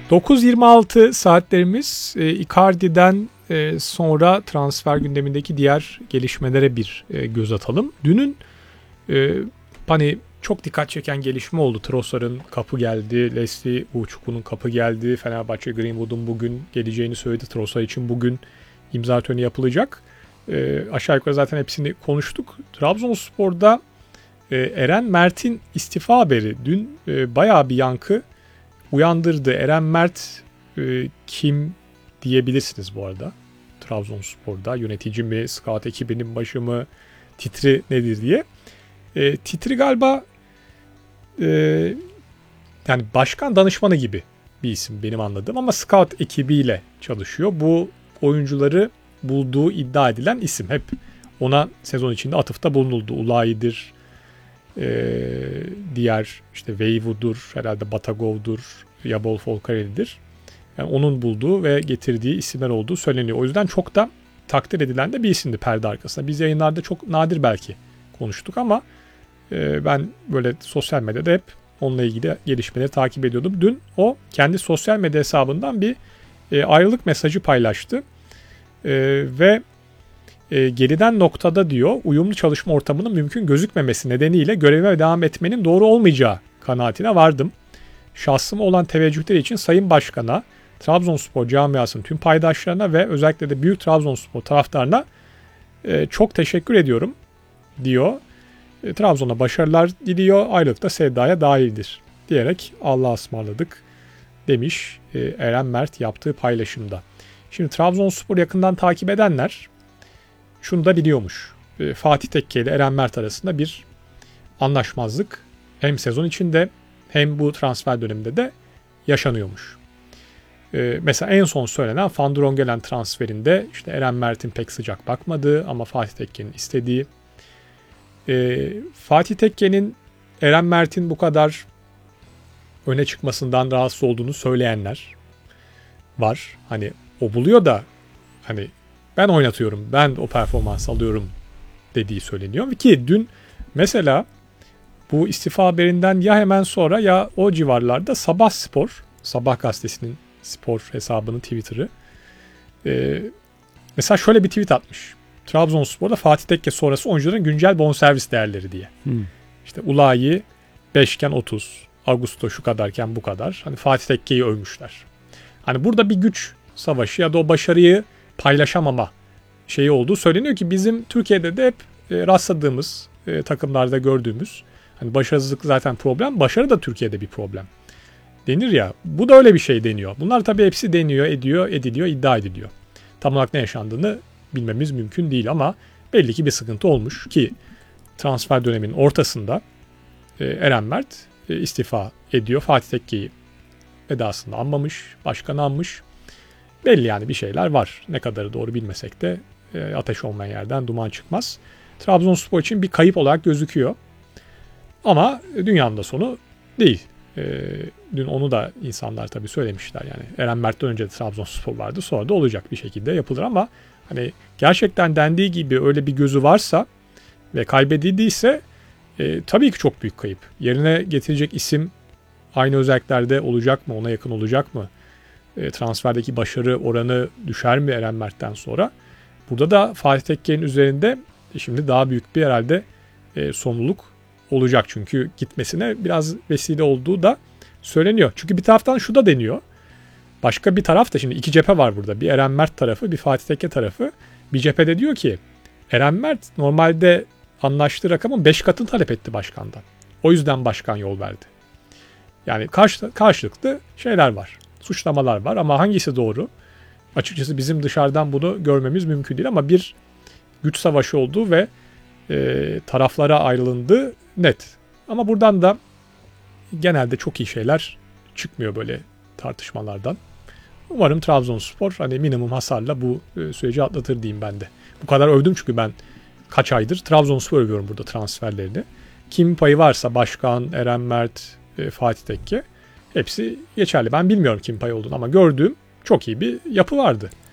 9.26 saatlerimiz. Icardi'den sonra transfer gündemindeki diğer gelişmelere bir göz atalım. Dünün hani çok dikkat çeken gelişme oldu. Trossard'ın kapı geldi, Leslie Uçuk'un kapı geldi. Fenerbahçe Greenwood'un bugün geleceğini söyledi. Trossard için bugün imza töreni yapılacak. Aşağı yukarı zaten hepsini konuştuk. Trabzonspor'da Eren Mert'in istifa haberi dün bayağı bir yankı uyandırdı. Eren Mert kim diyebilirsiniz bu arada. Trabzonspor'da yönetici mi, scout ekibinin başı mı, titri nedir diye. Titri galiba yani başkan danışmanı gibi bir isim benim anladığım ama scout ekibiyle çalışıyor. Bu oyuncuları bulduğu iddia edilen isim. Hep ona sezon içinde atıfta bulunuldu. Ulayi'dir, diğer işte Veyvu'dur, herhalde Batagov'dur, Yabol Folcarelli'dir. Yani onun bulduğu ve getirdiği isimler olduğu söyleniyor. O yüzden çok da takdir edilen de bir isimdi perde arkasında. Biz yayınlarda çok nadir belki konuştuk ama ben böyle sosyal medyada hep onunla ilgili gelişmeleri takip ediyordum. Dün o kendi sosyal medya hesabından bir ayrılık mesajı paylaştı. Ve gelinen noktada diyor uyumlu çalışma ortamının mümkün gözükmemesi nedeniyle görevime devam etmenin doğru olmayacağı kanaatine vardım. Şahsıma olan teveccühleri için Sayın Başkan'a, Trabzonspor camiasının tüm paydaşlarına ve özellikle de büyük Trabzonspor taraftarına çok teşekkür ediyorum diyor. Trabzon'a başarılar diliyor. Ayrılıkta sevdaya dahildir diyerek Allah'a ısmarladık demiş Eren Mert yaptığı paylaşımda. Şimdi Trabzonspor yakından takip edenler şunu da biliyormuş. Fatih Tekke ile Eren Mert arasında bir anlaşmazlık hem sezon içinde hem bu transfer döneminde de yaşanıyormuş. Mesela en son söylenen Van Drongelen transferinde işte Eren Mert'in pek sıcak bakmadığı ama Fatih Tekke'nin istediği. Fatih Tekke'nin Eren Mert'in bu kadar öne çıkmasından rahatsız olduğunu söyleyenler var. Hani o buluyor da hani ben oynatıyorum, ben o performans alıyorum dediği söyleniyor. Ki dün mesela bu istifa haberinden ya hemen sonra ya o civarlarda Sabah Spor, Sabah gazetesinin spor hesabının Twitter'ı mesela şöyle bir tweet atmış. Trabzonspor'da Fatih Tekke sonrası oyuncuların güncel bonservis değerleri diye. İşte Ulayi 5'ken 30, Augusto şu kadarken bu kadar. Hani Fatih Tekke'yi övmüşler. Hani burada bir güç savaşı ya da o başarıyı paylaşamama şeyi olduğu söyleniyor ki bizim Türkiye'de de hep rastladığımız takımlarda gördüğümüz hani başarısızlık zaten problem, başarı da Türkiye'de bir problem denir ya. Bu da öyle bir şey deniyor. Bunlar tabii hepsi deniyor, ediliyor, iddia ediliyor. Tam olarak ne yaşandığını bilmemiz mümkün değil ama belli ki bir sıkıntı olmuş ki transfer döneminin ortasında Eren Mert istifa ediyor. Fatih Tekke'yi vedasında anmamış, başkanı anmış. Belli yani bir şeyler var. Ne kadarı doğru bilmesek de ateş olmayan yerden duman çıkmaz. Trabzonspor için bir kayıp olarak gözüküyor. Ama dünyanın da sonu değil. Dün onu da insanlar tabii söylemişler. Yani Eren Mert'ten önce de Trabzonspor vardı. Sonra da olacak bir şekilde yapılır ama hani gerçekten dendiği gibi öyle bir gözü varsa ve kaybedildiyse tabii ki çok büyük kayıp. Yerine getirecek isim aynı özelliklerde olacak mı? Ona yakın olacak mı? Transferdeki başarı oranı düşer mi Eren Mert'ten sonra? Burada da Fatih Tekke'nin üzerinde şimdi daha büyük bir herhalde sorumluluk olacak. Çünkü gitmesine biraz vesile olduğu da söyleniyor. Çünkü bir taraftan şu da deniyor. Başka bir taraf da şimdi iki cephe var burada. Bir Eren Mert tarafı, bir Fatih Tekke tarafı. Bir cephede diyor ki Eren Mert normalde anlaştığı rakamın 5 katını talep etti başkandan. O yüzden başkan yol verdi. Yani karşılıklı şeyler var. Suçlamalar var ama hangisi doğru? Açıkçası bizim dışarıdan bunu görmemiz mümkün değil ama bir güç savaşı olduğu ve taraflara ayrılındığı net. Ama buradan da genelde çok iyi şeyler çıkmıyor böyle tartışmalardan. Umarım Trabzonspor hani minimum hasarla bu süreci atlatır diyeyim ben de. Bu kadar övdüm çünkü ben kaç aydır Trabzonspor övüyorum burada transferlerini. Kim payı varsa başkan, Eren Mert, Fatih Tekke hepsi geçerli. Ben bilmiyorum kim payı olduğunu ama gördüğüm çok iyi bir yapı vardı.